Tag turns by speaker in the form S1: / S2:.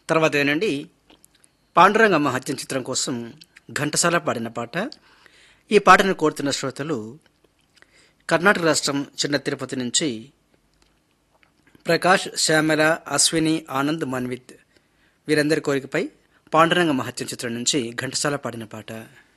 S1: తర్వాత ఏనండి పాండురంగ మహత్యం చిత్రం కోసం ఘంటసాల పాడిన పాట. ఈ పాటను కోరుతున్న శ్రోతలు కర్ణాటక రాష్ట్రం చిన్న తిరుపతి నుంచి ప్రకాష్, శ్యామల, అశ్విని, ఆనంద్, మన్విత్ వీరందరి కోరికపై పాండురంగ మహత్యం చిత్రం నుంచి ఘంటసాల పాడిన పాట.